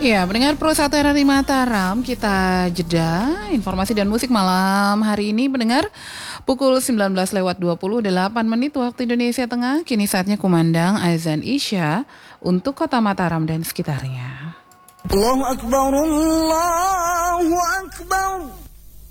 Ya, pendengar Pro 1 RRI Mataram, kita jeda informasi dan musik malam hari ini, pendengar. Pukul 19:28 waktu Indonesia Tengah, kini saatnya kumandang azan Isya untuk kota Mataram dan sekitarnya. Allahu Akbar, Allahu Akbar.